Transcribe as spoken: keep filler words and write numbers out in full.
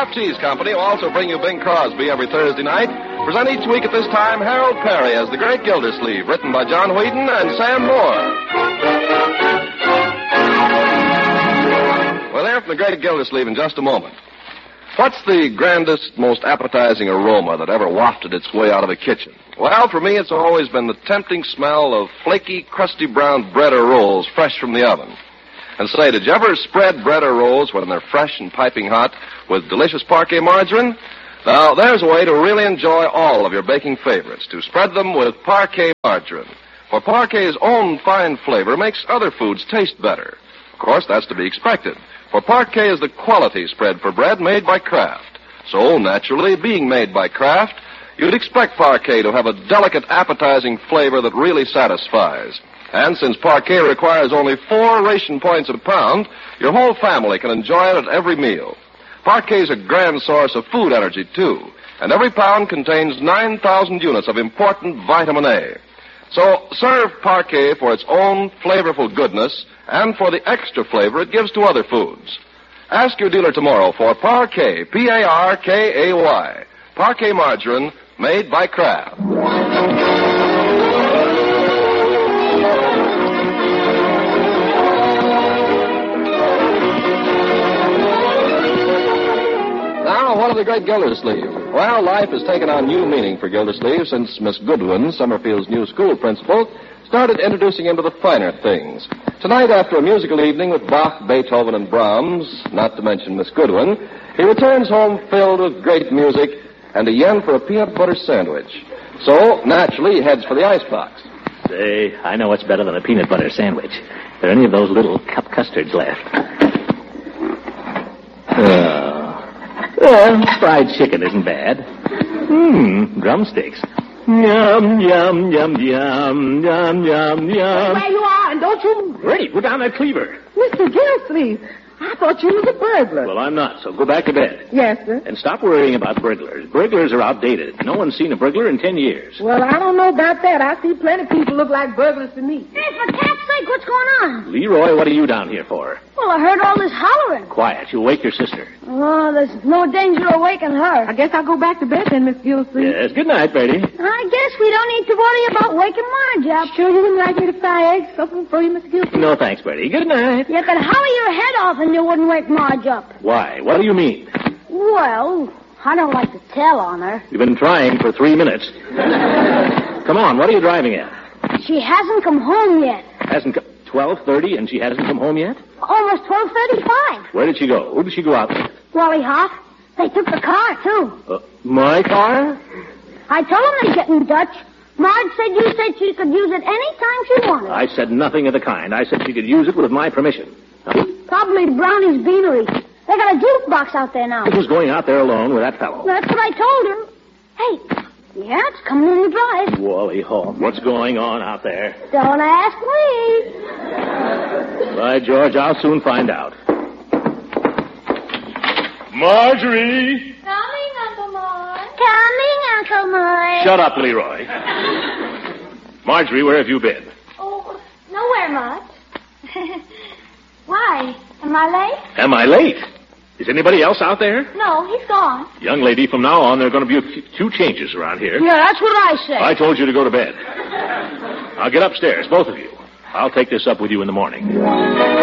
Cheese Company will also bring you Bing Crosby every Thursday night. Present each week at this time Harold Perry as the Great Gildersleeve, written by John Whedon and Sam Moore. We'll hear from the Great Gildersleeve in just a moment. What's the grandest, most appetizing aroma that ever wafted its way out of a kitchen? Well, for me, it's always been the tempting smell of flaky, crusty brown bread or rolls fresh from the oven. And say, did you ever spread bread or rolls when they're fresh and piping hot with delicious Parquet margarine? Now, there's a way to really enjoy all of your baking favorites, to spread them with Parquet margarine. For Parquet's own fine flavor makes other foods taste better. Of course, that's to be expected, for Parquet is the quality spread for bread made by Kraft. So, naturally, being made by Kraft, you'd expect Parquet to have a delicate, appetizing flavor that really satisfies. And since Parquet requires only four ration points a pound, your whole family can enjoy it at every meal. Parquet's a grand source of food energy, too, and every pound contains nine thousand units of important vitamin A. So serve Parquet for its own flavorful goodness and for the extra flavor it gives to other foods. Ask your dealer tomorrow for Parquet, P A R K A Y, Parquet margarine made by Kraft. Now, what of the Great Gildersleeve? Well, life has taken on new meaning for Gildersleeve since Miss Goodwin, Summerfield's new school principal, started introducing him to the finer things. Tonight, after a musical evening with Bach, Beethoven, and Brahms, not to mention Miss Goodwin, he returns home filled with great music and a yen for a peanut butter sandwich. So, naturally, he heads for the icebox. Say, I know what's better than a peanut butter sandwich. Are there any of those little cup custards left? Oh. Well, fried chicken isn't bad. Mmm, drumsticks. Yum, yum, yum, yum, yum, yum, yum. There you are, and don't you... Bertie, put down that cleaver. Mister Gildersleeve, I thought you was a burglar. Well, I'm not, so go back to bed. Yes, sir. And stop worrying about burglars. Burglars are outdated. No one's seen a burglar in ten years. Well, I don't know about that. I see plenty of people look like burglars to me. Hey, for cat's sake, what's going on? Leroy, what are you down here for? Well, I heard all this hollering. Quiet. You'll wake your sister. Oh, there's no danger of waking her. I guess I'll go back to bed then, Miss Gildersleeve. Yes, good night, Bertie. I guess we don't need to worry about waking Marge up. Sure you wouldn't like me to fry eggs? Something for you, Miss Gildersleeve? No, thanks, Bertie. Good night. You could holler your head off and you wouldn't wake Marge up. Why? What do you mean? Well, I don't like to tell on her. You've been trying for three minutes. Come on, what are you driving at? She hasn't come home yet. Hasn't come... twelve thirty and she hasn't come home yet? Almost twelve thirty-five. Where did she go? Who did she go out with? Wally Hop. They took the car, too. Uh, my car? I told them they'd get in Dutch. Marge said you said she could use it any time she wanted. I said nothing of the kind. I said she could use it with my permission. Huh? Probably Brownie's Beanery. They got a jukebox out there now. Who's going out there alone with that fellow? That's what I told her. Hey, yeah, it's coming in the drive. Wally Hall, what's going on out there? Don't ask me. By George, I'll soon find out. Marjorie! Coming, Uncle Moore. Coming, Uncle Moore. Shut up, Leroy. Marjorie, where have you been? Oh, nowhere much. Why? Am I late? Am I late? Is anybody else out there? No, he's gone. Young lady, from now on, there are going to be a few, two changes around here. Yeah, that's what I say. I told you to go to bed. Now get upstairs, both of you. I'll take this up with you in the morning.